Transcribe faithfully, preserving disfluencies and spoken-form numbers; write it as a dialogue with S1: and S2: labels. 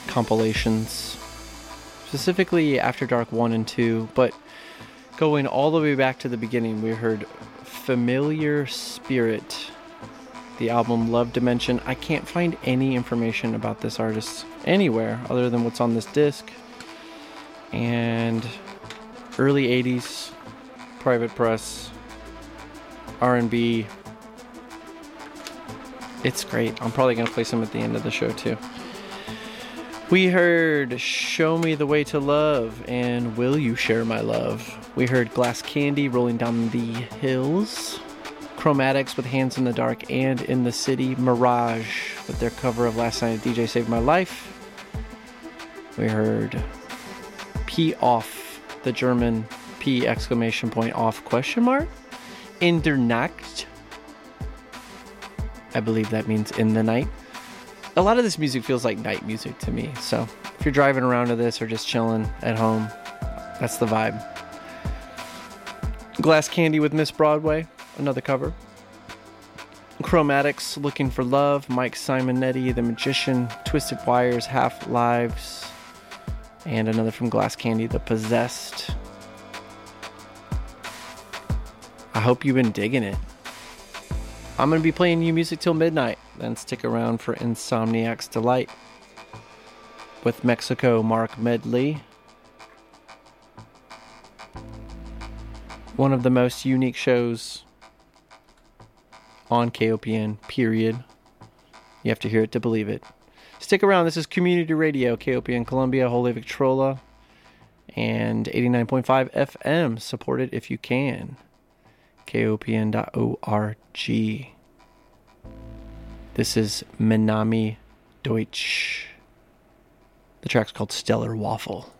S1: compilations, specifically After Dark one and two, but going all the way back to the beginning, we heard Familiar Spirit, the album Love Dimension. I can't find any information about this artist anywhere other than what's on this disc. And early eighties, Private Press, R and B. It's great. I'm probably going to play some at the end of the show too. We heard Show Me the Way to Love and Will You Share My Love. We heard Glass Candy, Rolling Down the Hills. Chromatics with Hands in the Dark and In the City. Mirage with their cover of Last Night D J Saved My Life. We heard P Off, the German P exclamation point off question mark. In der Nacht. I believe that means in the night. A lot of this music feels like night music to me. So if you're driving around to this or just chilling at home, that's the vibe. Glass Candy with Miss Broadway, another cover. Chromatics, Looking for Love, Mike Simonetti, The Magician, Twisted Wires, Half Lives, and another from Glass Candy, The Possessed. I hope you've been digging it. I'm going to be playing you music till midnight. Then stick around for Insomniac's Delight with Mexico Mark Medley. One of the most unique shows on K O P N, period. You have to hear it to believe it. Stick around. This is Community Radio, K O P N Columbia, Holy Victrola, and eighty-nine point five F M. Support it if you can. K O P N dot org. This is Minami Deutsch. The track's called Stellar Waffle.